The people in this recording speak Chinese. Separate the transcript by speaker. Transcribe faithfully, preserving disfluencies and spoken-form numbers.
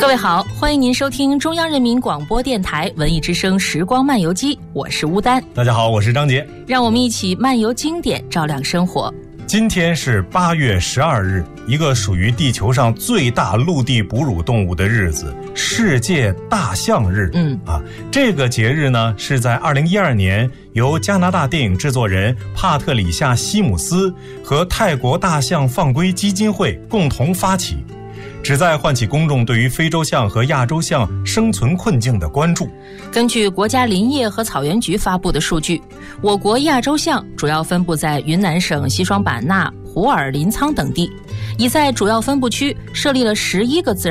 Speaker 1: 各位好，欢迎您收听中央人民广播电台文艺之声时光漫游记，我是乌丹。
Speaker 2: 大家好，我是张杰，
Speaker 1: 让我们一起漫游经典，照亮生活。
Speaker 2: 今天是八月十二日，一个属于地球上最大陆地哺乳动物的日子——世界大象日。
Speaker 1: 嗯
Speaker 2: 啊，这个节日呢是在二零一二年由加拿大电影制作人帕特里夏·西姆斯和泰国大象放归基金会共同发起，旨在唤起公众对于非洲象和亚洲象生存困境的关注。
Speaker 1: 根据国家林业和草原局发布的数据，我国亚洲象主要分布在云南省西双版纳、普洱、临沧等地，已在主要分布区设立了十一个自然